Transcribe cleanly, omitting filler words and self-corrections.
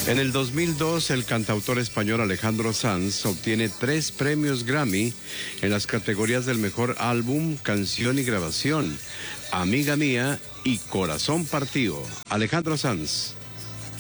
En el 2002, el cantautor español Alejandro Sanz obtiene 3 premios Grammy en las categorías del mejor álbum, canción y grabación, Amiga Mía y Corazón Partido. Alejandro Sanz.